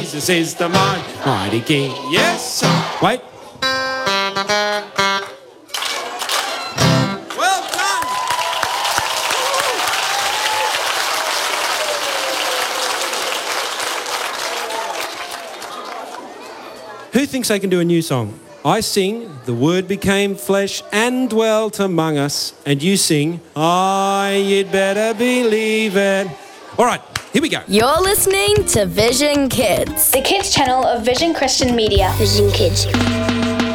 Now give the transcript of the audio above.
Jesus is the mighty King. Yes, sir. Wait. Well done. Who thinks they can do a new song? I sing, the Word became flesh and dwelt among us, and you sing, you'd better believe it. All right, here we go. You're listening to Vision Kids, the kids channel of Vision Christian Media. Vision Kids.